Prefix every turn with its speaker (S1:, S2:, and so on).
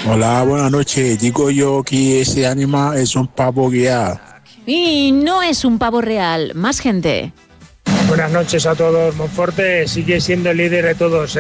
S1: Hola, buenas noches. Digo yo que ese animal es un pavo guiado.
S2: Y no es un pavo real. Más gente.
S3: Buenas noches a todos. Monforte sigue siendo el líder de todos.